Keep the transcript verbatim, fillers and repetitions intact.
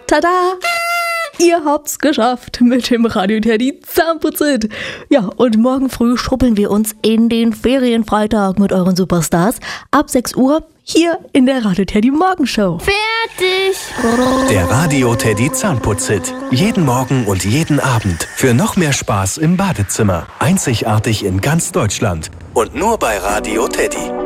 Tada! Ihr habt's geschafft mit dem Radio Teddy Zahnputzit. Ja, und morgen früh schuppeln wir uns in den Ferienfreitag mit euren Superstars ab sechs Uhr hier in der Radio Teddy Morgenshow. Fertig! Der Radio Teddy Zahnputzit. Jeden Morgen und jeden Abend. Für noch mehr Spaß im Badezimmer. Einzigartig in ganz Deutschland. Und nur bei Radio Teddy.